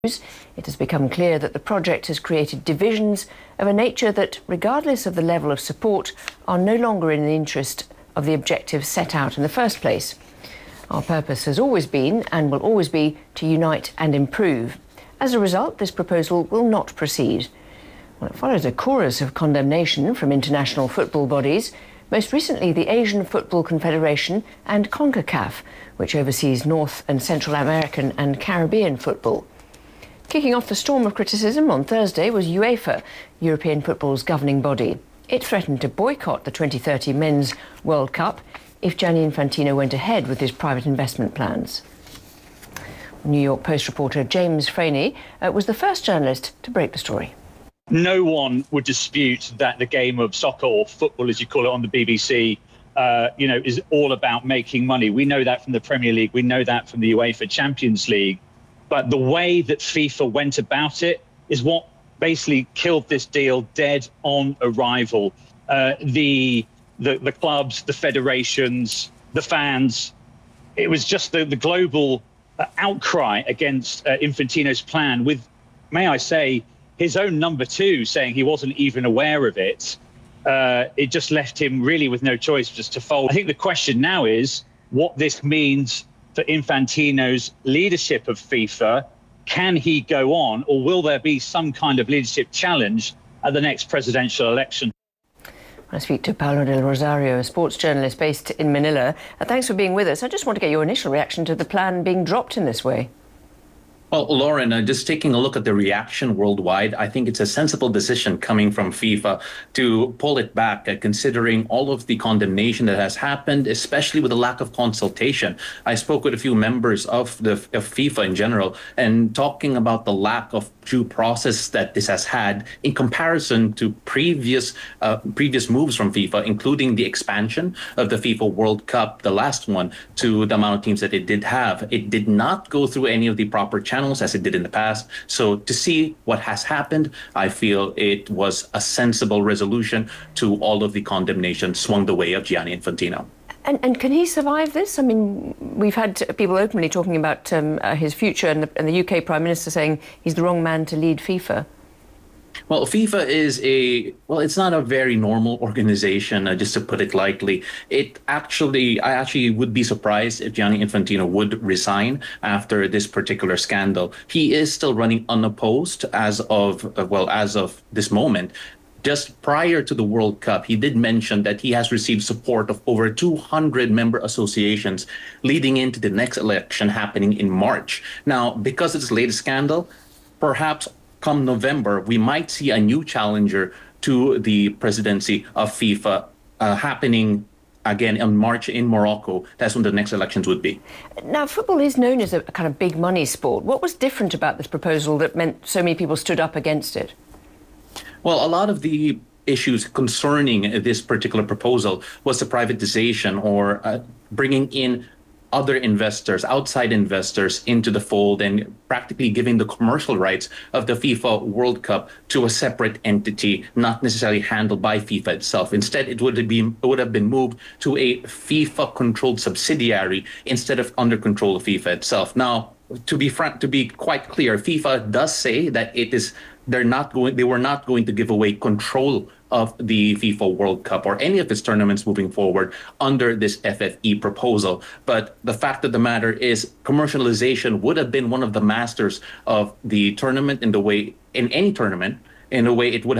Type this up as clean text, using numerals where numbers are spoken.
It has become clear that the project has created divisions of a nature that, regardless of the level of support, are no longer in the interest of the objectives set out in the first place. Our purpose has always been, and will always be, to unite and improve. As a result, this proposal will not proceed. Well, it follows a chorus of condemnation from international football bodies, most recently the Asian Football Confederation and CONCACAF, which oversees North and Central American and Caribbean football. Kicking off the storm of criticism on Thursday was UEFA, European football's governing body. It threatened to boycott the 2030 Men's World Cup if Gianni Infantino went ahead with his private investment plans. New York Post reporter James Franey was the first journalist to break the story. No one would dispute that the game of soccer, or football as you call it on the BBC, is all about making money. We know that from the Premier League. We know that from the UEFA Champions League. But the way that FIFA went about it is what basically killed this deal dead on arrival. The clubs, the federations, the fans, it was just the global outcry against Infantino's plan, with, may I say, his own number two saying he wasn't even aware of it. It just left him really with no choice just to fold. I think the question now is what this means for Infantino's leadership of FIFA. Can he go on, or will there be some kind of leadership challenge at the next presidential election? I speak to Paulo del Rosario, a sports journalist based in Manila. Thanks for being with us. I just want to get your initial reaction to the plan being dropped in this way. Well, Lauren, just taking a look at the reaction worldwide, I think it's a sensible decision coming from FIFA to pull it back, considering all of the condemnation that has happened, especially with the lack of consultation. I spoke with a few members of FIFA in general, and talking about the lack of due process that this has had in comparison to previous moves from FIFA, including the expansion of the FIFA World Cup, the last one, to the amount of teams that it did have. It did not go through any of the proper channels as it did in the past. So to see what has happened, I feel it was a sensible resolution to all of the condemnation swung the way of Gianni Infantino. And can he survive this? I mean, we've had people openly talking about his future, and the UK Prime Minister saying he's the wrong man to lead FIFA. Well, FIFA is it's not a very normal organization, just to put it lightly. I actually would be surprised if Gianni Infantino would resign after this particular scandal. He is still running unopposed as of this moment. Just prior to the World Cup, he did mention that he has received support of over 200 member associations leading into the next election happening in March. Now, because of this latest scandal, perhaps come November, we might see a new challenger to the presidency of FIFA happening again in March in Morocco. That's when the next elections would be. Now, football is known as a kind of big money sport. What was different about this proposal that meant so many people stood up against it? Well, a lot of the issues concerning this particular proposal was the privatization, or bringing in other investors, outside investors, into the fold, and practically giving the commercial rights of the FIFA World Cup to a separate entity, not necessarily handled by FIFA itself. Instead, it would have been moved to a FIFA-controlled subsidiary instead of under control of FIFA itself. Now, to be quite clear, FIFA does say that they were not going to give away control of the FIFA World Cup or any of its tournaments moving forward under this FFE proposal. But the fact of the matter is, commercialization would have been one of the masters of the tournament in any tournament, in a way it would have